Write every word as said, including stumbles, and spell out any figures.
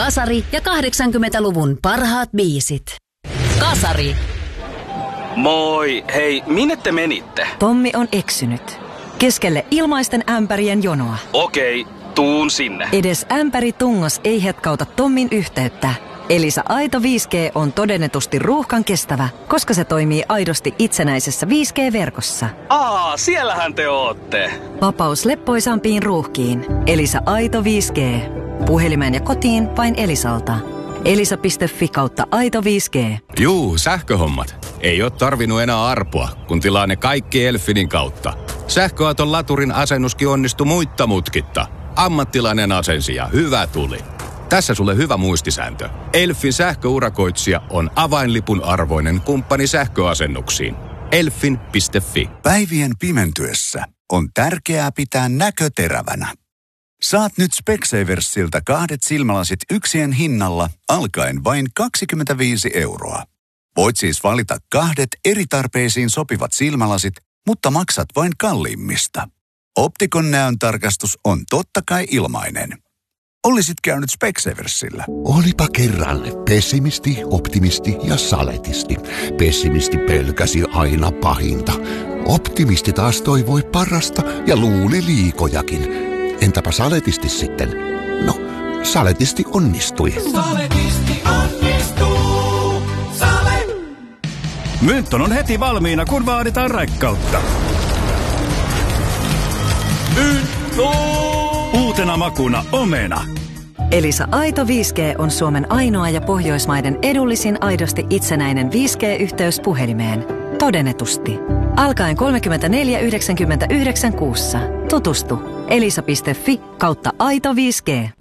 Kasari ja kahdeksankymmentäluvun parhaat biisit. Kasari. Moi, hei, minne te menitte? Tommi on eksynyt. Keskelle ilmaisten ämpärien jonoa. Okei, tuun sinne. Edes ämpäri tungos ei hetkauta Tommin yhteyttä. Elisa Aito viisi G on todennetusti ruuhkan kestävä, koska se toimii aidosti itsenäisessä viisi G-verkossa. Aa, siellähän te ootte. Vapaus leppoisampiin ruuhkiin. Elisa Aito viisi G. Puhelimeen ja kotiin vain Elisalta. elisa piste fi kautta Aito viisi G. Juu, sähköhommat. Ei ole tarvinnut enää arpoa, kun tilaa ne kaikki Elfinin kautta. Sähköauton laturin asennuskin onnistui muitta mutkitta. Ammattilainen asensi ja hyvä tuli. Tässä sulle hyvä muistisääntö. Elfin sähköurakoitsija on avainlipun arvoinen kumppani sähköasennuksiin. elfin piste fi. Päivien pimentyessä on tärkeää pitää näkö terävänä. Saat nyt Specsaversilta kahdet silmälasit yksien hinnalla alkaen vain kaksikymmentäviisi euroa. Voit siis valita kahdet eri tarpeisiin sopivat silmälasit, mutta maksat vain kalliimmista. Optikon näöntarkastus on totta kai ilmainen. Olisit käynyt Specsaversilla. Olipa kerran pessimisti, optimisti ja saletisti. Pessimisti pelkäsi aina pahinta. Optimisti taas toivoi parasta ja luuli liikojakin. Entäpä saletisti sitten? No, saletisti onnistui. Saletisti onnistuu. Sale! Mynton on heti valmiina, kun vaaditaan raikkautta. Mynton! Uutena makuna omena. Elisa Aito viisi G on Suomen ainoa ja Pohjoismaiden edullisin aidosti itsenäinen viisi G-yhteys puhelimeen. Todennetusti. Alkaen kolmekymmentäneljä yhdeksänkymmentäyhdeksän kuussa. Tutustu. elisa piste fi kautta Aito viisi G.